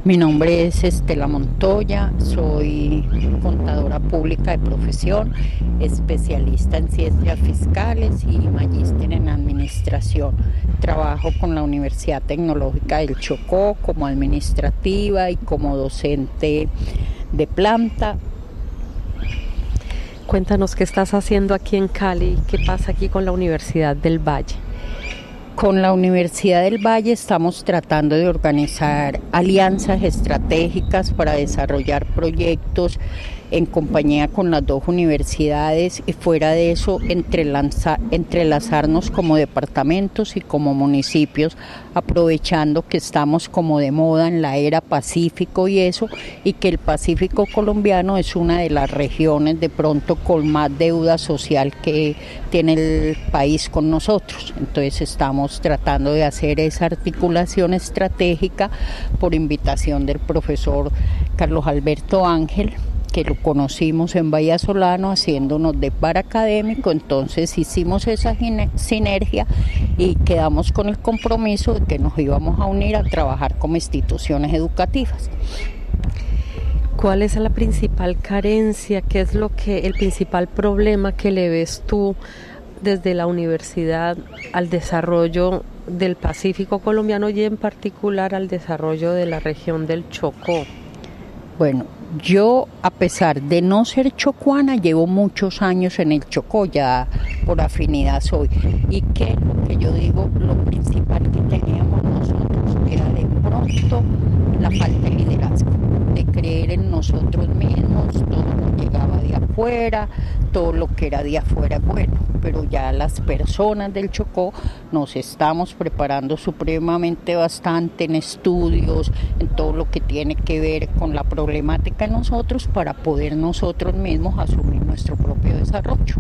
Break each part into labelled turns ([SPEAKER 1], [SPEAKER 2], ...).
[SPEAKER 1] Mi nombre es Estela Montoya, soy contadora pública de profesión, especialista en ciencias fiscales y magíster en administración. Trabajo con la Universidad Tecnológica del Chocó como administrativa y como docente de planta.
[SPEAKER 2] Cuéntanos qué estás haciendo aquí en Cali, qué pasa aquí con la Universidad del Valle.
[SPEAKER 1] Con la Universidad del Valle estamos tratando de organizar alianzas estratégicas para desarrollar proyectos en compañía con las dos universidades y fuera de eso entrelazarnos como departamentos y como municipios, aprovechando que estamos como de moda en la era Pacífico y eso, y que el Pacífico colombiano es una de las regiones de pronto con más deuda social que tiene el país con nosotros. Entonces estamos tratando de hacer esa articulación estratégica por invitación del profesor Carlos Alberto Ángel, que lo conocimos en Vallasolano haciéndonos de par académico. Entonces hicimos esa sinergia y quedamos con el compromiso de que nos íbamos a unir a trabajar como instituciones educativas.
[SPEAKER 2] ¿Cuál es la principal carencia? ¿Qué es el principal problema que le ves tú desde la universidad al desarrollo del Pacífico colombiano y en particular al desarrollo de la región del Chocó?
[SPEAKER 1] Bueno, yo a pesar de no ser chocuana, llevo muchos años en el Chocó, ya por afinidad soy. Y que lo que yo digo, lo principal que teníamos nosotros era de pronto la falta de liderazgo, de creer en nosotros mismos, todo nos llegaba de afuera, todo lo que era de afuera bueno, pero ya las personas del Chocó nos estamos preparando supremamente bastante en estudios, en todo lo que tiene que ver con la problemática de nosotros para poder nosotros mismos asumir nuestro propio desarrollo.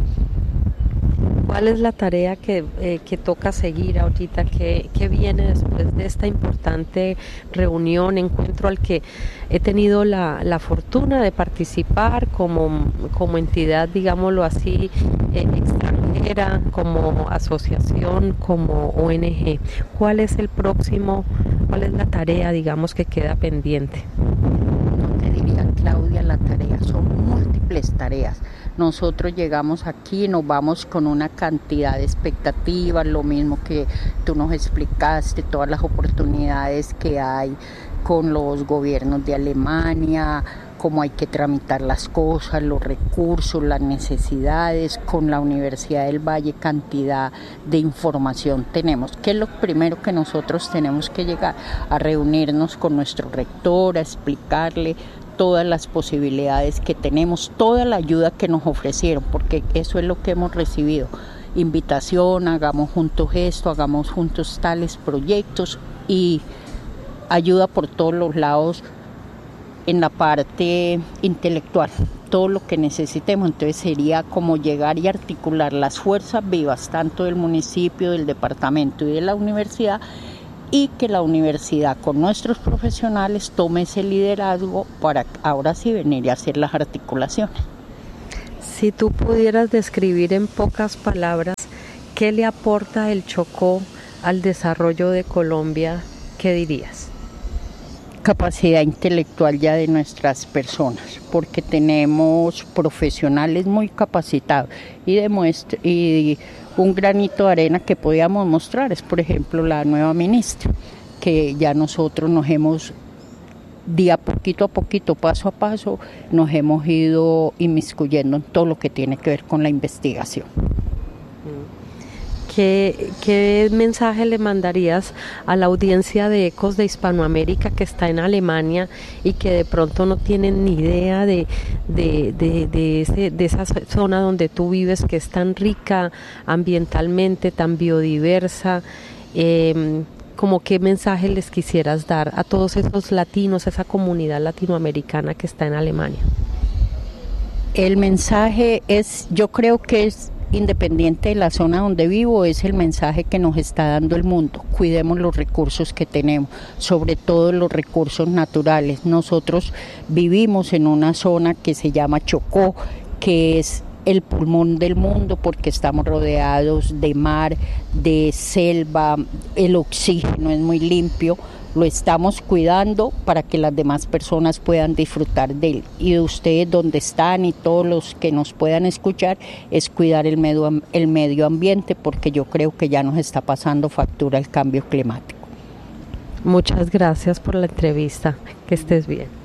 [SPEAKER 2] ¿Cuál es la tarea que toca seguir ahorita? ¿Qué viene después de esta importante reunión, encuentro al que he tenido la fortuna de participar como entidad, digámoslo así, extranjera, como asociación, como ONG? ¿Cuál es cuál es la tarea, digamos, que queda pendiente?
[SPEAKER 1] No te diría, Claudia, la tarea, son múltiples tareas. Nosotros llegamos aquí, nos vamos con una cantidad de expectativas, lo mismo que tú nos explicaste, todas las oportunidades que hay con los gobiernos de Alemania, cómo hay que tramitar las cosas, los recursos, las necesidades. Con la Universidad del Valle cantidad de información tenemos. ¿Qué es lo primero que nosotros tenemos que llegar? A reunirnos con nuestro rector, a explicarle todas las posibilidades que tenemos, toda la ayuda que nos ofrecieron, porque eso es lo que hemos recibido. Invitación, hagamos juntos esto, hagamos juntos tales proyectos y ayuda por todos los lados en la parte intelectual, todo lo que necesitemos. Entonces sería como llegar y articular las fuerzas vivas, tanto del municipio, del departamento y de la universidad, y que la universidad con nuestros profesionales tome ese liderazgo para ahora sí venir a hacer las articulaciones.
[SPEAKER 2] Si tú pudieras describir en pocas palabras qué le aporta el Chocó al desarrollo de Colombia, ¿qué dirías?
[SPEAKER 1] Capacidad intelectual ya de nuestras personas, porque tenemos profesionales muy capacitados y un granito de arena que podíamos mostrar es, por ejemplo, la nueva ministra, que ya nosotros nos hemos, poquito a poquito, paso a paso, nos hemos ido inmiscuyendo en todo lo que tiene que ver con la investigación.
[SPEAKER 2] ¿Qué mensaje le mandarías a la audiencia de Ecos de Hispanoamérica que está en Alemania y que de pronto no tienen ni idea de esa zona donde tú vives, que es tan rica ambientalmente, tan biodiversa? ¿Cómo qué mensaje les quisieras dar a todos esos latinos, a esa comunidad latinoamericana que está en Alemania?
[SPEAKER 1] El mensaje es, yo creo que es independiente de la zona donde vivo, es el mensaje que nos está dando el mundo. Cuidemos los recursos que tenemos, sobre todo los recursos naturales. Nosotros vivimos en una zona que se llama Chocó, que es el pulmón del mundo porque estamos rodeados de mar, de selva, el oxígeno es muy limpio, lo estamos cuidando para que las demás personas puedan disfrutar de él. Y ustedes donde están y todos los que nos puedan escuchar es cuidar el medio ambiente, porque yo creo que ya nos está pasando factura el cambio climático.
[SPEAKER 2] Muchas gracias por la entrevista, que estés bien.